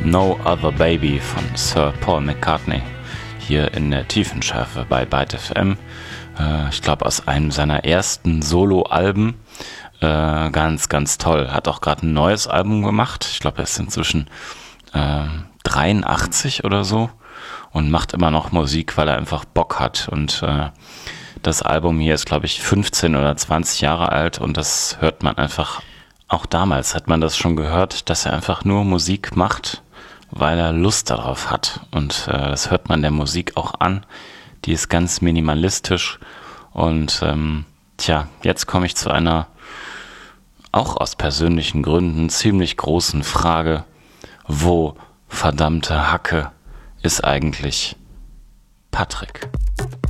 No Other Baby von Sir Paul McCartney hier in der Tiefenschärfe bei Byte FM. Ich glaube aus einem seiner ersten Solo-Alben. Ganz, ganz toll. Hat auch gerade ein neues Album gemacht. Ich glaube, er ist inzwischen 83 oder so und macht immer noch Musik, weil er einfach Bock hat. Und das Album hier ist, glaube ich, 15 oder 20 Jahre alt und das hört man einfach. Auch damals hat man das schon gehört, dass er einfach nur Musik macht, weil er Lust darauf hat. Und das hört man der Musik auch an. Die ist ganz minimalistisch. Und jetzt komme ich zu einer, auch aus persönlichen Gründen, ziemlich großen Frage. Wo, verdammte Hacke, ist eigentlich Patrick?